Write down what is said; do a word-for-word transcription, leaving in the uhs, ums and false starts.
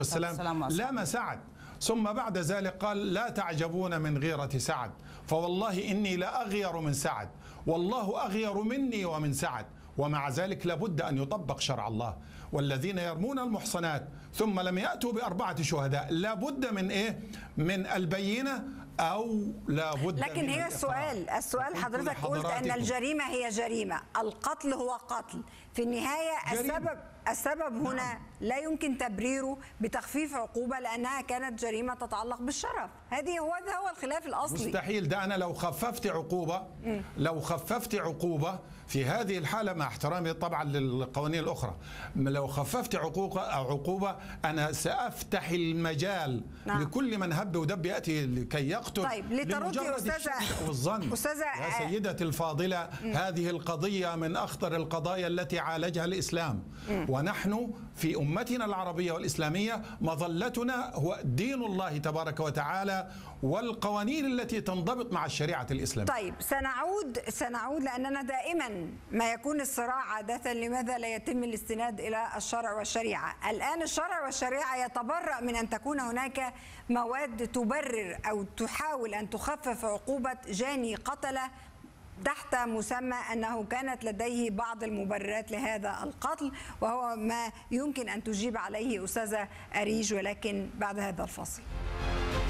والسلام لام سعد، ثم بعد ذلك قال لا تعجبون من غيرة سعد فوالله إني لأغير من سعد والله أغير مني ومن سعد، ومع ذلك لابد أن يطبق شرع الله. والذين يرمون المحصنات ثم لم يأتوا بأربعة شهداء لابد من إيه؟ من البينة أو لابد. لكن من هي السؤال السؤال حضرتك قلت أن الجريمة هي جريمة، القتل هو قتل في النهاية. جريمة. السبب السبب هنا نعم. لا يمكن تبريره بتخفيف عقوبة لأنها كانت جريمة تتعلق بالشرف. هذه هو ده هو الخلاف الأصلي. مستحيل. ده أنا لو خففت عقوبة م. لو خففت عقوبة في هذه الحالة مع احترامي طبعا للقوانين الأخرى، لو خففت عقوبة عقوبة أنا سأفتح المجال نعم. لكل من هب ودب يأتي لكي يقتل. طيب لتردي أستاذة والظن أستاذة يا سيدتي الفاضلة م. هذه القضية من أخطر القضايا التي عالجها الإسلام م. ونحن في أمتنا العربية والإسلامية مظلتنا هو دين الله تبارك وتعالى والقوانين التي تنضبط مع الشريعة الإسلامية. طيب سنعود سنعود لأننا دائما ما يكون الصراع عادة لماذا لا يتم الاستناد إلى الشرع والشريعة. الآن الشرع والشريعة يتبرأ من أن تكون هناك مواد تبرر أو تحاول أن تخفف عقوبة جاني قتل تحت مسمى أنه كانت لديه بعض المبررات لهذا القتل، وهو ما يمكن أن تجيب عليه أستاذة أريج، ولكن بعد هذا الفاصل.